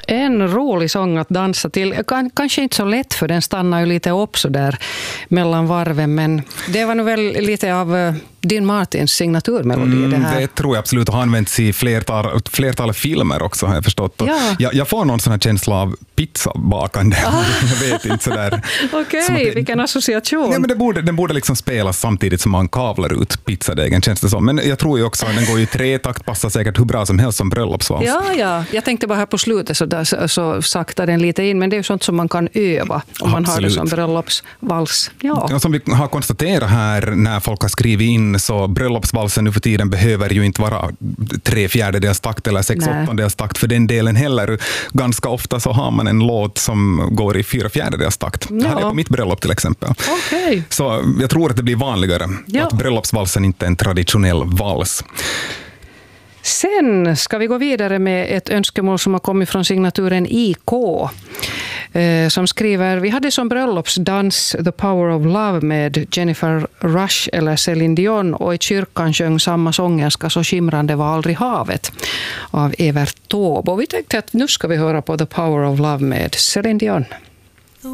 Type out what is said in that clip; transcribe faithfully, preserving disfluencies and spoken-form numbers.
En rolig sång att dansa till. Kanske inte så lätt, för den stannar ju lite upp så där mellan varven, men det var nog väl lite av Dean Martins signaturmelodi. Mm, det här. Det tror jag absolut, och har använts i flertal, flertal filmer också, har jag förstått. Ja. Jag, jag får någon sån här känsla av pizzabakande. Ah. Jag vet inte sådär. Okej, okay, vilken association. Nej, men det borde, den borde liksom spelas samtidigt som man kavlar ut pizzadegen, känns det som. Men jag tror ju också att den går i tre takt, passar säkert hur bra som helst som bröllopsvals. Ja, ja. Jag tänkte bara här på slutet så, där, så, så saktar den lite in, men det är ju sånt som man kan öva om man Absolut. har det som bröllopsvals. Ja. Ja, som vi har konstaterat här när folk har skrivit in, så bröllopsvalsen nu för tiden behöver ju inte vara tre fjärdedels takt eller sex åttondels takt för den delen heller. Ganska ofta så har man en låt som går i fyra fjärdedels takt. Ja. Det här är på mitt bröllop till exempel. Okay. Så jag tror att det blir vanligare ja. att bröllopsvalsen inte är en traditionell vals. Sen ska vi gå vidare med ett önskemål som har kommit från signaturen I K. Eh, som skriver: vi hade som bröllopsdans The Power of Love med Jennifer Rush eller Céline Dion, och i kyrkan sjöng samma sångerska Så skimrande var aldrig havet av Evert Taube. Och vi tänkte att nu ska vi höra på The Power of Love med Céline Dion.